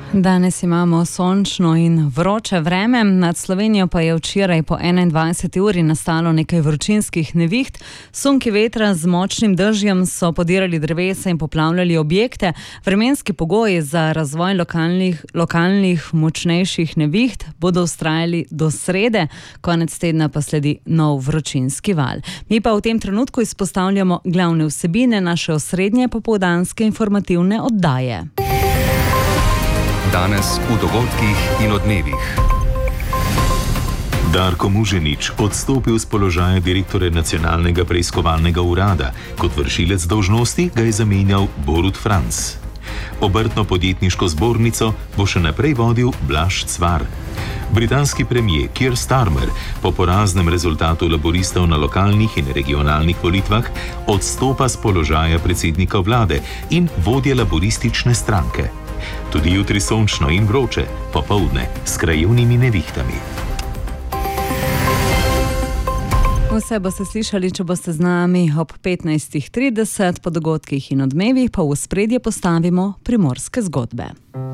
Danes imamo sončno in vroče vreme, nad Slovenijo pa je včeraj po 21. uri nastalo nekaj vročinskih neviht. Sunki vetra z močnim dežjem so podirali drevesa in poplavljali objekte. Vremenski pogoji za razvoj lokalnih močnejših neviht bodo vztrajali do srede, konec tedna pa sledi nov vročinski val. Mi pa v tem trenutku izpostavljamo glavne vsebine naše osrednje popoldanske informativne oddaje. Danes v dogodkih in odmevih. Darko Muženič odstopil z položaja direktorja Nacionalnega preiskovalnega urada. Kot vršilec dolžnosti ga je zamenjal Borut Franc. Obrtno-podjetniško zbornico bo še naprej vodil Blaž Cvar. Britanski premier Keir Starmer po poraznem rezultatu laboristov na lokalnih in regionalnih volitvah odstopa z položaja predsednika vlade in vodje laboristične stranke. Tudi jutri sončno in vroče, popoldne s krajevnimi nevihtami. Vse boste slišali, če boste z nami ob 15:30, po dogodkih in odmevih pa v ospredje postavimo primorske zgodbe.